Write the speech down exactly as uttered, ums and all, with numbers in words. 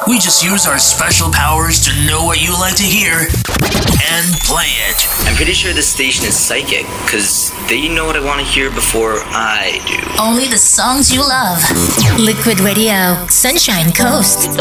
We just use our special powers to know what you like to hear and play it. I'm pretty sure this station is psychic, because they know what I want to hear before I do. Only the songs you love. Liquid Radio, Sunshine Coast.